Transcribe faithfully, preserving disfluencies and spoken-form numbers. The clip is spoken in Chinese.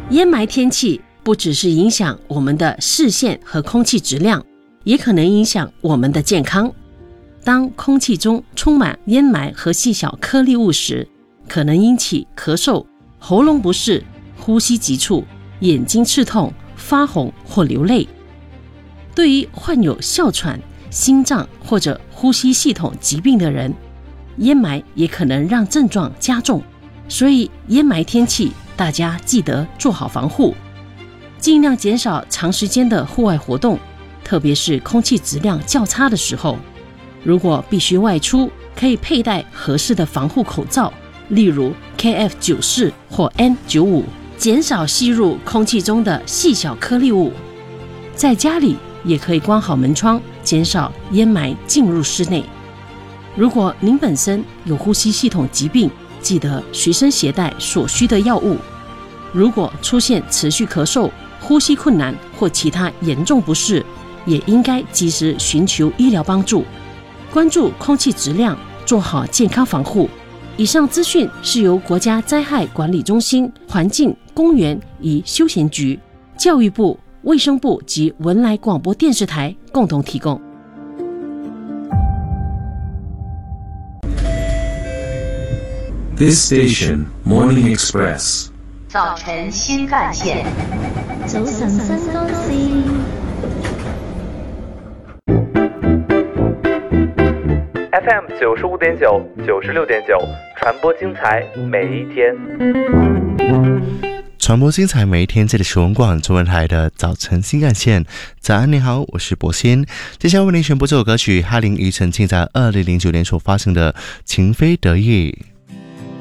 烟霾天气不只是影响我们的视线和空气质量，也可能影响我们的健康。当空气中充满烟霾和细小颗粒物时，可能引起咳嗽、喉咙不适、呼吸急促、眼睛刺痛、发红或流泪。对于患有哮喘、心脏或者呼吸系统疾病的人，烟霾也可能让症状加重，所以烟霾天气大家记得做好防护，尽量减少长时间的户外活动，特别是空气质量较差的时候。如果必须外出，可以佩戴合适的防护口罩，例如 K F 九十四 或 N 九十五， 减少吸入空气中的细小颗粒物。在家里也可以关好门窗，减少烟霾进入室内。如果您本身有呼吸系统疾病，记得随身携带所需的药物。如果出现持续咳嗽、呼吸困难或其他严重不适，也应该及时寻求医疗帮助。关注空气质量，做好健康防护。以上资讯是由国家灾害管理中心、环境、公园与休闲局、教育部、卫生部及文莱广播电视台共同提供。 This station, Morning Express. 早晨新干线。 早晨新干線。 F M 九十五点九、九十六点九，传播精彩每一天。 传播精彩每一天，这里是文广中文台的早晨新干线。早安，你好，我是博鑫。接下来为您选播这首歌曲，哈林庾澄庆在二零零九年所发行的《情非得已》。